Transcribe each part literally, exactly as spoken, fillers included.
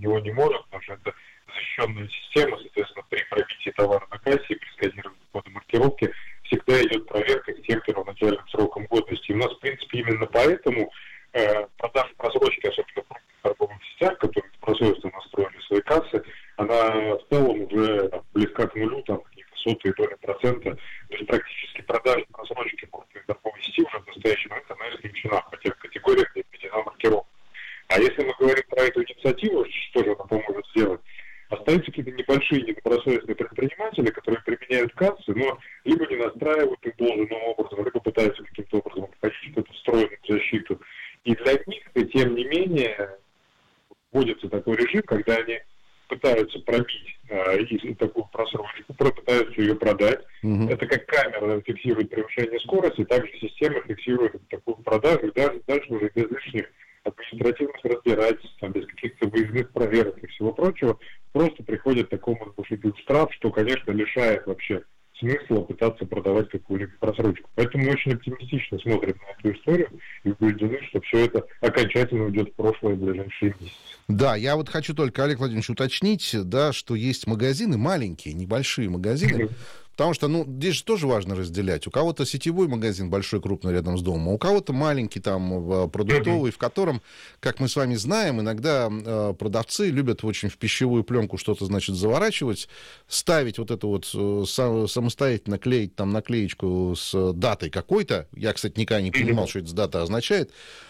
него не может, потому что это защищенная система, соответственно, при пробитии товара на кассе и при сканировании кода маркировки всегда идет проверка тех первоначальным сроком годности. И у нас, в принципе, именно поэтому э, продажа просрочки, особенно в крупных торговых сетях, которые добросовестно настроили свои кассы, она в целом уже там, близка к нулю, там какие-то сотые доли процента. То есть практически продажа просрочки в крупной торговой сети уже в настоящий момент она исключена, хотя в категориях, где введена маркировка. А если мы говорим про эту инициативу, что же она поможет сделать, остаются какие-то небольшие недобросовестные предприниматели, которые применяют кассы, но либо не настраивают их должным образом, либо пытаются каким-то образом обходить эту встроенную защиту. И для них, тем не менее, вводится такой режим, когда они пытаются пробить э, и такую просрочку, пытаются ее продать. Mm-hmm. Это как камера фиксирует превышение скорости, также система фиксирует такую продажу, и даже дальше уже без лишних административных разбирательств, там, без каких-то выездных проверок и всего прочего, просто приходит к такому штраф, что, конечно, лишает вообще смысла пытаться продавать какую-либо просрочку. Поэтому мы очень оптимистично смотрим на эту историю и убеждены, что все это окончательно уйдет в прошлое в ближайшие месяцы. Да, я вот хочу только, Олег Владимирович, уточнить, да, что есть магазины маленькие, небольшие магазины, потому что, ну, здесь же тоже важно разделять. У кого-то сетевой магазин большой, крупный, рядом с домом, а у кого-то маленький, там, продуктовый, в котором, как мы с вами знаем, иногда э, продавцы любят очень в пищевую пленку что-то, значит, заворачивать, ставить вот это вот, э, сам, самостоятельно клеить там наклеечку с датой какой-то. Я, кстати, никогда не понимал, что это дата означает.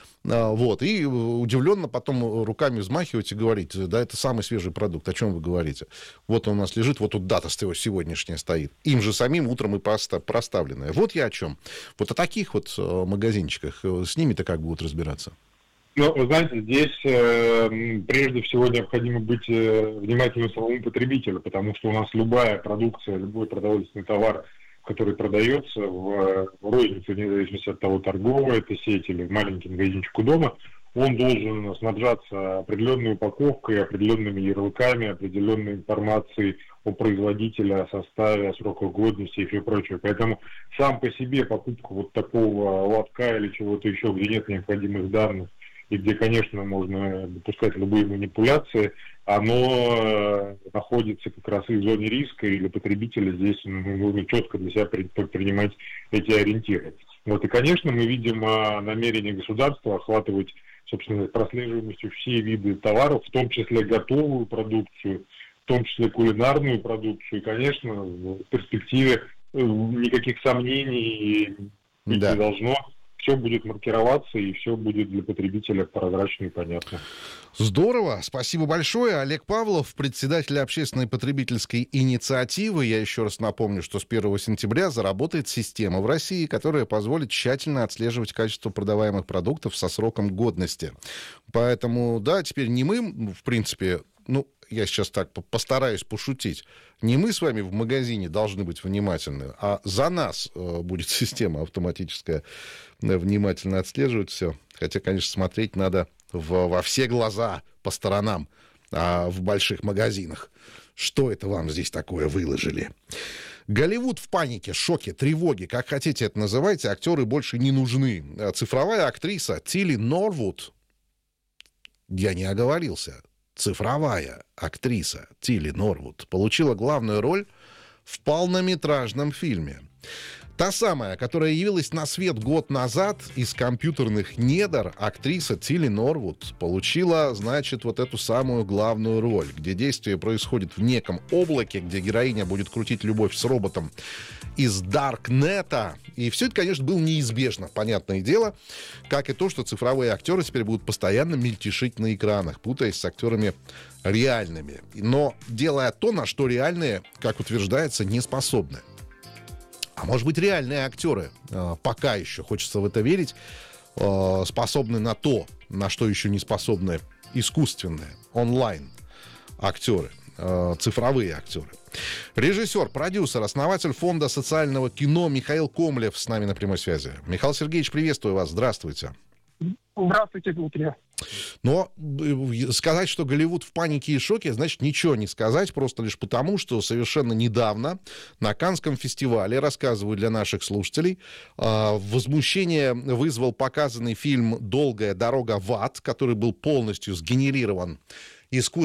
Вот, и удивленно потом руками взмахивать и говорить, да, это самый свежий продукт, о чем вы говорите? Вот он у нас лежит, вот тут дата сегодняшняя стоит, им же самим утром и проставленная. Вот я о чем. Вот о таких вот магазинчиках, с ними-то как будут разбираться? Ну, вы знаете, здесь э, прежде всего необходимо быть э, внимательным самому потребителю, потому что у нас любая продукция, любой продовольственный товар, который продается в, в рознице, вне зависимости от того, торговая это сеть или маленький магазинчик у дома, он должен снабжаться определенной упаковкой, определенными ярлыками, определенной информацией о производителе, о составе, о сроках годности и все прочее. Поэтому сам по себе покупка вот такого лотка или чего-то еще, где нет необходимых данных, и где, конечно, можно допускать любые манипуляции, оно находится как раз и в зоне риска, и для потребителя здесь нужно четко для себя принимать эти ориентиры. Вот, и, конечно, мы видим намерение государства охватывать, собственно, прослеживаемостью все виды товаров, в том числе готовую продукцию, в том числе кулинарную продукцию, и, конечно, в перспективе никаких сомнений быть да. не должно. Все будет маркироваться, и все будет для потребителя прозрачно и понятно. Здорово. Спасибо большое. Олег Павлов, председатель общественной потребительской инициативы. Я еще раз напомню, что с первого сентября заработает система в России, которая позволит тщательно отслеживать качество продаваемых продуктов со сроком годности. Поэтому, да, теперь не мы, в принципе, ну, я сейчас так постараюсь пошутить, не мы с вами в магазине должны быть внимательны, а за нас э, будет система автоматическая э, внимательно отслеживать все. Хотя, конечно, смотреть надо в, во все глаза по сторонам, а в больших магазинах. Что это вам здесь такое выложили? Голливуд в панике, шоке, тревоге, как хотите это называйте, актеры больше не нужны. Цифровая актриса Тилли Норвуд, я не оговорился, цифровая актриса Тилли Норвуд получила главную роль в полнометражном фильме. Та самая, которая явилась на свет год назад из компьютерных недр, актриса Тилли Норвуд получила, значит, вот эту самую главную роль, где действие происходит в неком облаке, где героиня будет крутить любовь с роботом из Даркнета. И все это, конечно, было неизбежно, понятное дело, как и то, что цифровые актеры теперь будут постоянно мельтешить на экранах, путаясь с актерами реальными, но делая то, на что реальные, как утверждается, не способны. А может быть, реальные актеры, пока еще, хочется в это верить, способны на то, на что еще не способны искусственные, онлайн-актеры, цифровые актеры. Режиссер, продюсер, основатель фонда социального кино Михаил Комлев с нами на прямой связи. Михаил Сергеевич, приветствую вас, здравствуйте. Здравствуйте, Дмитрий. Но сказать, что Голливуд в панике и шоке, значит ничего не сказать, просто лишь потому, что совершенно недавно на Каннском фестивале, рассказываю для наших слушателей, возмущение вызвал показанный фильм «Долгая дорога в ад», который был полностью сгенерирован искусственно.